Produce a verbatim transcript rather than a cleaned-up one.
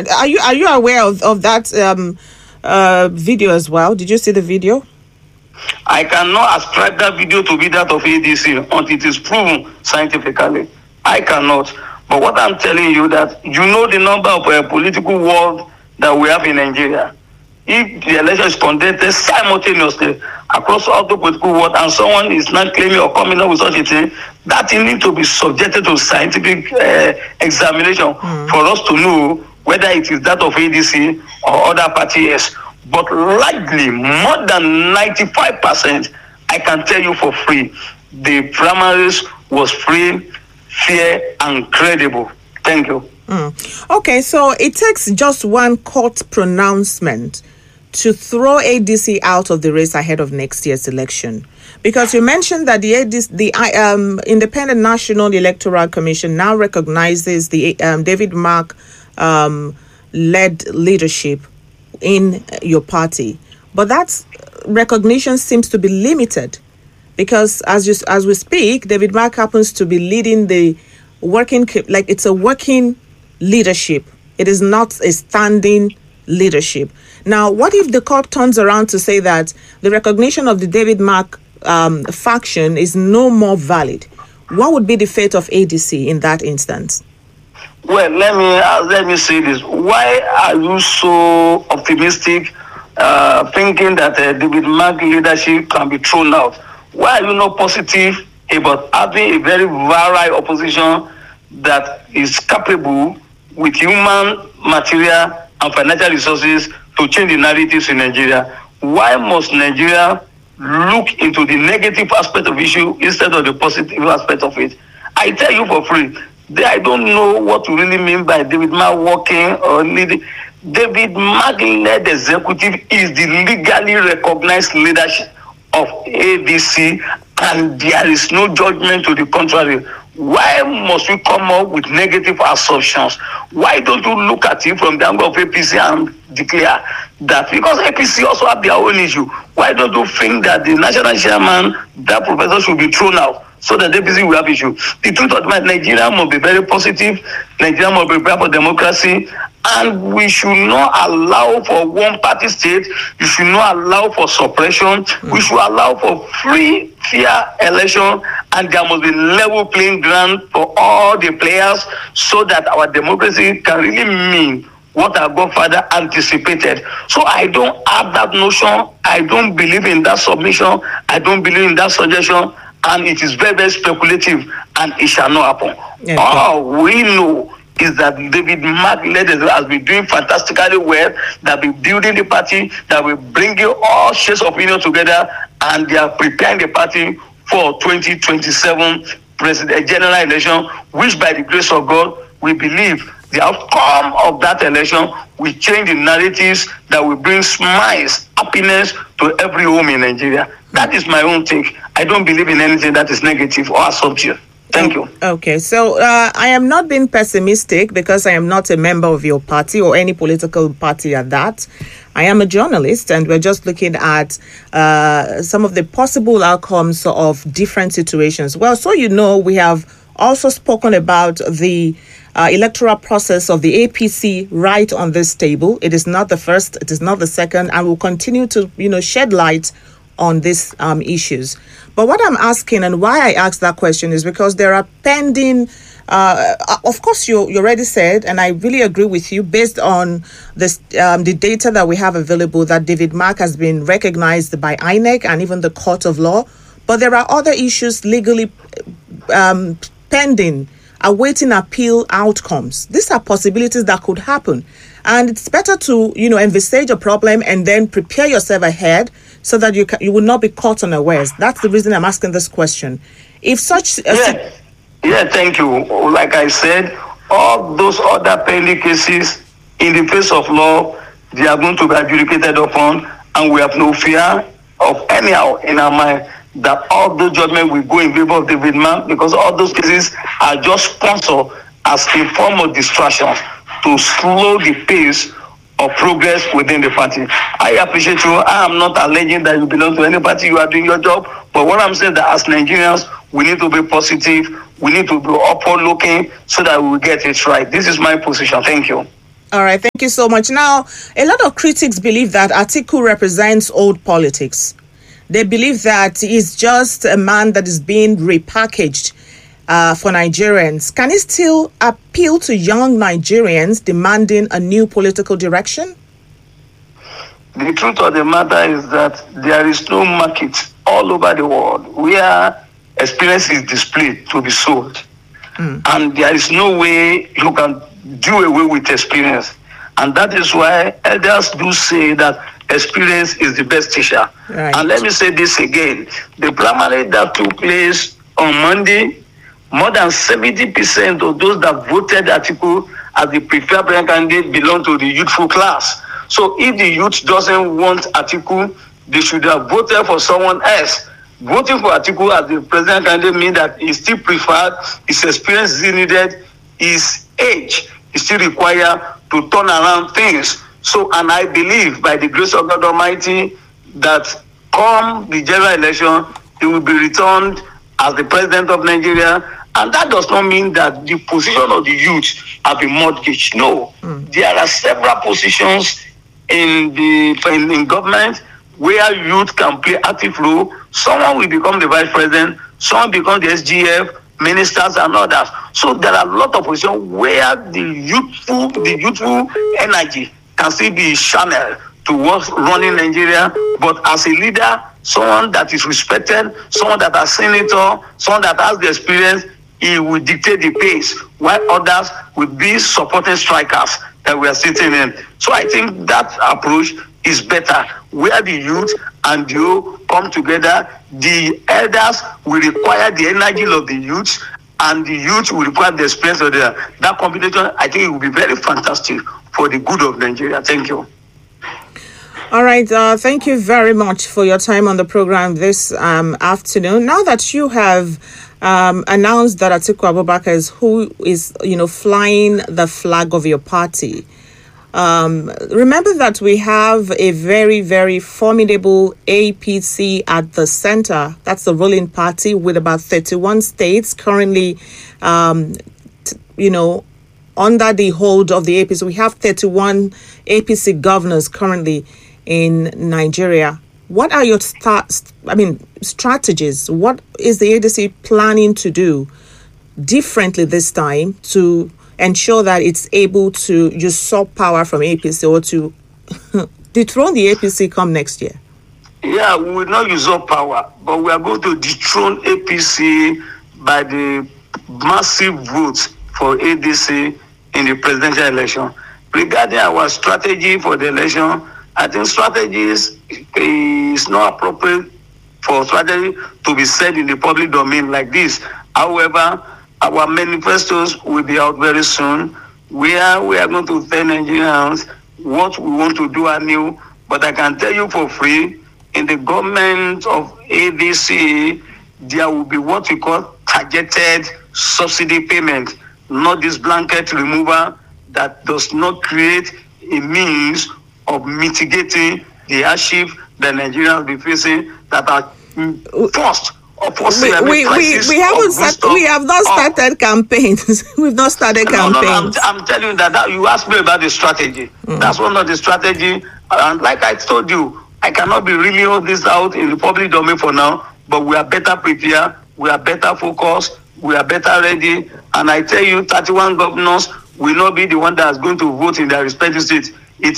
Are you are you aware of, of that um, uh, video as well? Did you see the video? I cannot ascribe that video to be that of A D C until it is proven scientifically. I cannot. But what I'm telling you that you know the number of uh, political wars that we have in Nigeria. If the election is conducted simultaneously across all the political world and someone is not claiming or coming up with such a thing, that thing needs to be subjected to scientific uh, examination mm. for us to know whether it is that of A D C or other parties. But likely, more than ninety-five percent, I can tell you for free, the primaries was free, fair, and credible. Thank you. Mm. Okay, so it takes just one court pronouncement to throw A D C out of the race ahead of next year's election. Because you mentioned that the A D C, the um, Independent National Electoral Commission now recognizes the um, David Mark um, led leadership in your party, but that recognition seems to be limited because as you, as we speak, David Mark happens to be leading the working, like it's a working leadership. It is not a standing leadership. Now, what if the court turns around to say that the recognition of the David Mark um, faction is no more valid? What would be the fate of A D C in that instance? Well, let me uh, let me say this. Why are you so optimistic, uh, thinking that uh, David Mark leadership can be thrown out? Why are you not positive about having a very virile opposition that is capable with human, material, and financial resources to change the narratives in Nigeria? Why must Nigeria look into the negative aspect of issue instead of the positive aspect of it? I tell you for free. I don't know what to really mean by David Mark working or leading. David Mark led executive is the legally recognized leadership of A D C, and there is no judgment to the contrary. Why must we come up with negative assumptions? Why don't you look at it from the angle of A P C and declare that because A P C also have their own issue? Why don't you think that the national chairman, that professor, should be thrown out so that the A P C will have issue? The truth of the matter, Nigeria must be very positive. Nigeria must be prepared for democracy. And we should not allow for one-party state. You should not allow for suppression. Mm. We should allow for free, fair election, and there must be level playing ground for all the players so that our democracy can really mean what our godfather anticipated. So I don't have that notion. I don't believe in that submission. I don't believe in that suggestion. And it is very, very speculative, and it shall not happen. Okay. All we know is that David Mark led has been doing fantastically well, that will be building the party, that will bring all shades of opinion together, and they are preparing the party for twenty twenty-seven president general election, which by the grace of God, we believe the outcome of that election will change the narratives that will bring smiles, happiness to every home in Nigeria. That is my own take. I don't believe in anything that is negative or assumption. Thank you. Okay, so uh, I am not being pessimistic because I am not a member of your party or any political party at that. I am a journalist, and we're just looking at uh, some of the possible outcomes of different situations. Well, so you know, we have also spoken about the uh, electoral process of the A P C right on this table. It is not the first, it is not the second, and we'll continue to, you know, shed light on these um, issues. But what I'm asking, and why I asked that question, is because there are pending, uh, of course, you, you already said, and I really agree with you, based on this, um, the data that we have available, that David Mark has been recognized by I N E C and even the court of law. But there are other issues legally um, pending, awaiting appeal outcomes. These are possibilities that could happen. And it's better to, you know, envisage a problem and then prepare yourself ahead so that you can, you will not be caught unawares. That's the reason I'm asking this question. If such... A yeah. yeah, thank you. Like I said, all those other pending cases, in the face of law, they are going to be adjudicated upon, and we have no fear of anyhow in our mind that all those judgments will go in favor of David Mark, because all those cases are just sponsored as a form of distraction to slow the pace of progress within the party. I appreciate you. I am not alleging that you belong to any party. You are doing your job. But what I'm saying that as Nigerians, we need to be positive. We need to be upward looking so that we will get it right. This is my position. Thank you. All right, thank you so much. Now, a lot of critics believe that Atiku represents old politics. They believe that he's just a man that is being repackaged uh, for Nigerians. Can he still appeal to young Nigerians demanding a new political direction? The truth of the matter is that there is no market all over the world where experience is displayed to be sold. Mm. And there is no way you can do away with experience. And that is why elders do say that experience is the best teacher. Right. And let me say this again. The primary that took place on Monday, more than seventy percent of those that voted Atiku as the preferred president candidate belong to the youthful class. So if the youth doesn't want Atiku, they should have voted for someone else. Voting for Atiku as the president candidate means that he's still preferred, his experience is needed, his age is still required to turn around things. So, and I believe by the grace of God Almighty that come the general election, he will be returned as the president of Nigeria. And that does not mean that the position of the youth have been mortgaged. No, mm. there are several positions in the in, in government where youth can play active role. Someone will become the vice president, someone become the S G F, ministers and others. So there are a lot of positions where the youthful, the youthful energy can still be channeled towards running Nigeria. But as a leader, someone that is respected, someone that has senator, someone that has the experience, he will dictate the pace, while others will be supporting strikers that we are sitting in. So I think that approach is better, where the youth and you come together. The elders will require the energy of the youth, and the youth will require the experience of the, that combination. I think it will be very fantastic for the good of Nigeria. Thank you. All right. Uh, thank you very much for your time on the program this um, afternoon. Now that you have um, announced that Atiku Abubakar is who is, you know, flying the flag of your party, um, remember that we have a very, very formidable A P C at the center. That's the ruling party with about thirty-one states currently, um, t- you know, under the hold of the A P C. We have thirty-one A P C governors currently in Nigeria. What are your start, I mean, strategies? What is the A D C planning to do differently this time to ensure that it's able to usurp power from A P C or to dethrone the A P C come next year? Yeah, we will not usurp power, but we are going to dethrone A P C by the massive votes for A D C in the presidential election. Regarding our strategy for the election, I think strategies is not appropriate for strategy to be said in the public domain like this. However, our manifestos will be out very soon, where we are going to tell Nigerians what we want to do anew. But I can tell you for free, in the government of A D C, there will be what we call targeted subsidy payment, not this blanket removal that does not create a means of mitigating the hardship that Nigerians will be facing that are forced. We, we, we, we haven't start, we have not started of, campaigns. We've not started no, campaigns. No, no, I'm, I'm telling you that, that you asked me about the strategy. Mm. That's one of the strategy. And like I told you, I cannot be reeling all this out in the public domain for now, but we are better prepared, we are better focused, we are better ready. And I tell you, thirty-one governors will not be the one that is going to vote in their respective states. It